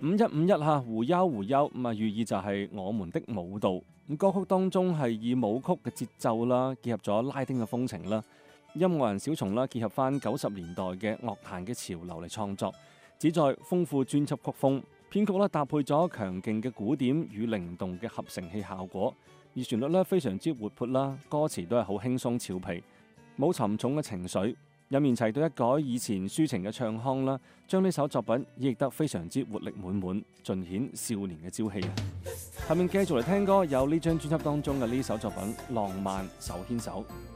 5151嚇，胡憂胡憂咁啊，寓意就係我們的舞蹈。咁歌曲當中係以舞曲嘅節奏啦，結合咗拉丁嘅風情啦，音樂人小松啦結合翻90年代嘅樂壇嘅潮流嚟創作，旨在豐富專輯曲風。編曲咧搭配咗強勁嘅鼓點與靈動嘅合成器效果，而旋律咧非常之活潑啦，歌詞都係好輕鬆俏皮，冇沉重嘅情緒。入面齊到一改以前抒情嘅唱腔啦，將呢首作品演繹得非常之活力滿滿，盡顯少年嘅朝氣啊！下面繼續嚟聽歌，有呢張專輯當中嘅呢首作品《浪漫手牽手》。